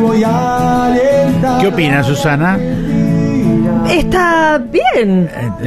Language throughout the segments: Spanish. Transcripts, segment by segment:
¿Qué opina, Susana? Está bien.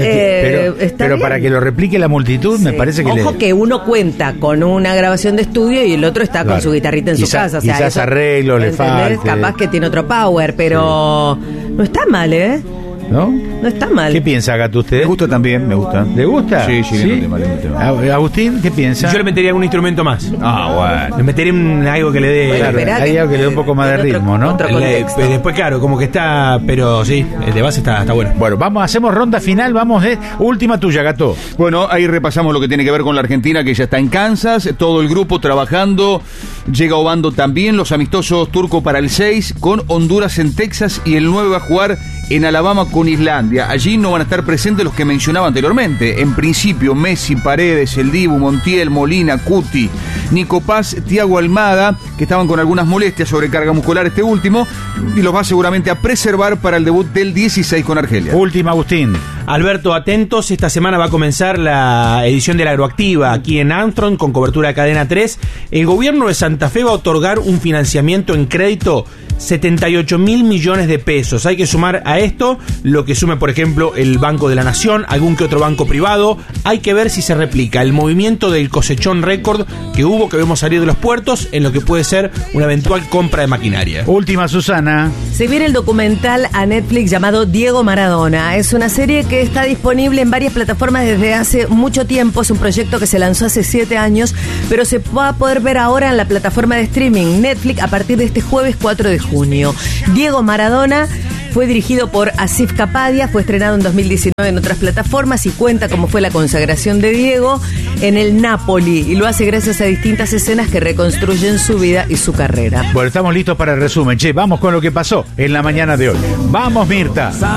Pero bien. Para que lo replique la multitud, Sí. me parece que Ojo que uno cuenta con una grabación de estudio y el otro está Claro. con su guitarrita en su casa. O sea, quizás eso, arreglo le ¿entendés? falte. Capaz que tiene otro power, pero no está mal, ¿eh? ¿No? No está mal. ¿Qué piensa, Gato, usted? Me gusta también, me gusta. ¿Le gusta? Sí, lindo tema. Agustín, ¿qué piensa? Yo le metería un instrumento más. Bueno. Le metería algo que le dé. Claro, Esperá hay que- algo que le dé un poco más de en otro- ritmo, ¿no? otro contexto. Después, claro, como que está. Pero sí, de base está bueno. Bueno, hacemos ronda final, última tuya, Gato. Bueno, ahí repasamos lo que tiene que ver con la Argentina, que ya está en Kansas, todo el grupo trabajando, llega Obando también, los amistosos turcos para el 6, con Honduras en Texas, y el 9 va a jugar en Alabama con Islandia. Allí no van a estar presentes los que mencionaba anteriormente. En principio, Messi, Paredes, El Dibu, Montiel, Molina, Cuti, Nico Paz, Thiago Almada, que estaban con algunas molestias, sobrecarga muscular este último, y los va seguramente a preservar para el debut del 16 con Argelia. Última, Agustín. Alberto, atentos, esta semana va a comenzar la edición de la Agroactiva aquí en Armstrong con cobertura de Cadena 3. El gobierno de Santa Fe va a otorgar un financiamiento en crédito 78.000 millones de pesos. Hay que sumar a esto lo que sume, por ejemplo, el Banco de la Nación, algún que otro banco privado. Hay que ver si se replica el movimiento del cosechón récord que vemos salir de los puertos en lo que puede ser una eventual compra de maquinaria. Última, Susana. Se viene el documental a Netflix llamado Diego Maradona. Es una serie que está disponible en varias plataformas desde hace mucho tiempo. Es un proyecto que se lanzó hace 7 años, pero se va a poder ver ahora en la plataforma de streaming Netflix a partir de este jueves 4 de junio. Diego Maradona fue dirigido por Asif Kapadia, fue estrenado en 2019 en otras plataformas y cuenta cómo fue la consagración de Diego en el Napoli, y lo hace gracias a distintas escenas que reconstruyen su vida y su carrera. Bueno, estamos listos para el resumen. Vamos con lo que pasó en la mañana de hoy. ¡Vamos, Mirta!